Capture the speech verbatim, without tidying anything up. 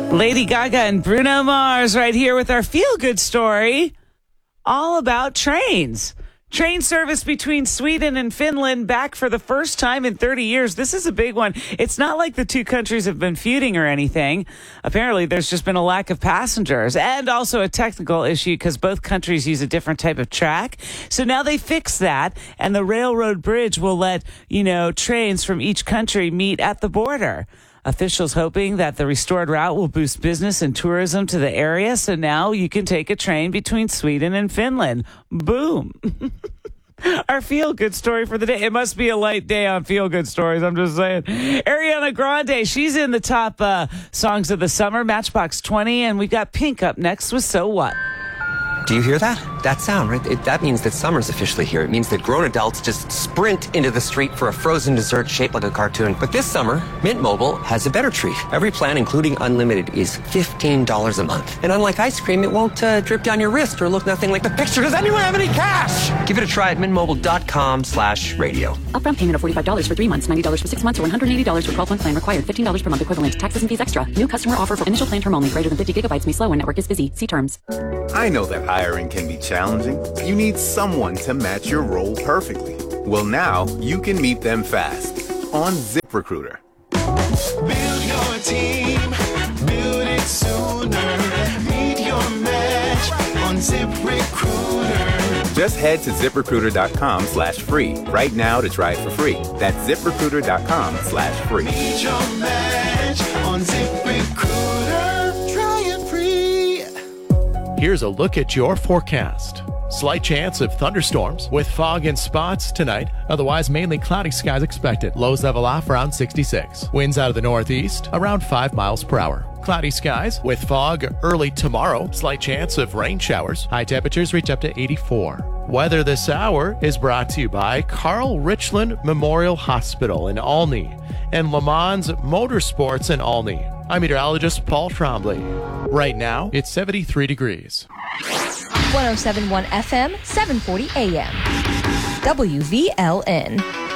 Lady Gaga and Bruno Mars right here with our feel-good story all about trains. Train service between Sweden and Finland back for the first time in thirty years. This is a big one. It's not like the two countries have been feuding or anything. Apparently, there's just been a lack of passengers and also a technical issue because both countries use a different type of track. So now they fix that, and the railroad bridge will let, you know, trains from each country meet at the border. Officials hoping that the restored route will boost business and tourism to the area, so now you can take a train between Sweden and Finland. Boom. Our feel-good story for the day. It must be a light day on feel-good stories, I'm just saying. Ariana Grande, she's in the top uh, songs of the summer, Matchbox twenty, and we've got Pink up next with So What. Do you hear that? That sound, right? It, that means that summer's officially here. It means that grown adults just sprint into the street for a frozen dessert shaped like a cartoon. But this summer, Mint Mobile has a better treat. Every plan, including unlimited, is fifteen dollars a month. And unlike ice cream, it won't uh, drip down your wrist or look nothing like the picture. Does anyone have any cash? Give it a try at mintmobile.com slash radio. Upfront payment of forty-five dollars for three months, ninety dollars for six months, or one hundred eighty dollars for twelve-month plan required. fifteen dollars per month equivalent. Taxes and fees extra. New customer offer for initial plan term only. Greater than fifty gigabytes may slow when network is busy. See terms. I know that hiring can be challenging. You need someone to match your role perfectly. Well, now you can meet them fast on ZipRecruiter. Build your team, build it sooner. Meet your match on ZipRecruiter. Just head to ZipRecruiter.com slash free right now to try it for free. That's ZipRecruiter.com slash free. Meet your match on ZipRecruiter. Try it free. Here's a look at your forecast. Slight chance of thunderstorms with fog and spots tonight. Otherwise, mainly cloudy skies expected. Lows level off around sixty-six. Winds out of the northeast around five miles per hour. Cloudy skies with fog early tomorrow. Slight chance of rain showers. High temperatures reach up to eighty-four. Weather this hour is brought to you by Carl Richland Memorial Hospital in Olney and Le Mans Motorsports in Olney. I'm meteorologist Paul Trombley. Right now, it's seventy-three degrees. one oh seven point one F M, seven forty A M. W V L N.